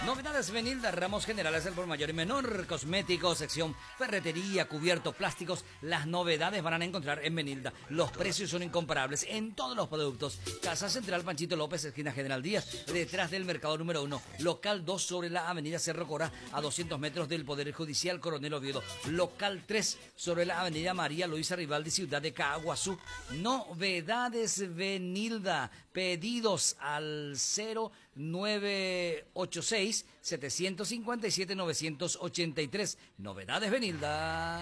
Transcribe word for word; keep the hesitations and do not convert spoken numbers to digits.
Novedades Benilda, ramos generales del por mayor y menor, cosméticos, sección ferretería, cubiertos, plásticos. Las novedades van a encontrar en Benilda. Los precios son incomparables en todos los productos. Casa Central Panchito López, esquina General Díaz, detrás del mercado número uno. Local dos sobre la avenida Cerro Cora, a doscientos metros del Poder Judicial Coronel Oviedo. Local tres sobre la avenida María Luisa Rivaldi, ciudad de Caguazú. Novedades Benilda. Pedidos al cero nueve ocho seis, siete cinco siete, nueve ocho tres. Novedades Benilda.